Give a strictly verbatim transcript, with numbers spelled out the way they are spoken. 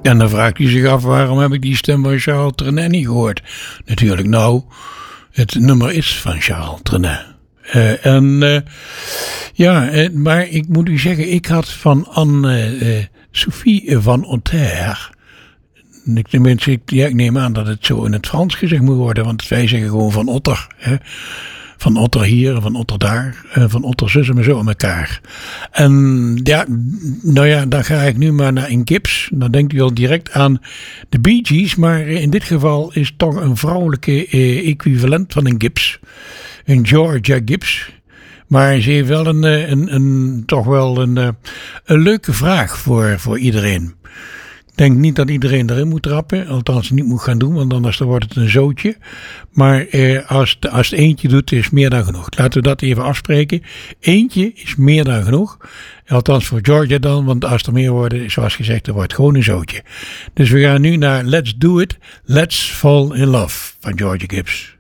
En dan vraagt hij zich af, waarom heb ik die stem van Charles Trenet niet gehoord? Natuurlijk, nou, het nummer is van Charles Trenet. Uh, en uh, ja, uh, maar ik moet u zeggen, ik had van Anne-Sophie uh, van Otter... Ik, tenminste, ik, ja, ik neem aan dat het zo in het Frans gezegd moet worden, want wij zeggen gewoon van Otter. Hè? Van Otter hier, van Otter daar, van Otter zussen maar zo aan elkaar. En ja, nou ja, dan ga ik nu maar naar een Gibbs. Dan denkt u al direct aan de Bee Gees, maar in dit geval is toch een vrouwelijke eh, equivalent van een Gibbs. Een Georgia Gibbs. Maar ze heeft wel een, een, een toch wel een, een leuke vraag voor, voor iedereen. Ik denk niet dat iedereen erin moet trappen. Althans niet moet gaan doen. Want anders dan wordt het een zootje. Maar eh, als, als het eentje doet is meer dan genoeg. Laten we dat even afspreken. Eentje is meer dan genoeg. Althans voor Georgia dan. Want als er meer worden, zoals gezegd, dan wordt het gewoon een zootje. Dus we gaan nu naar Let's Do It. Let's Fall in Love van Georgia Gibbs.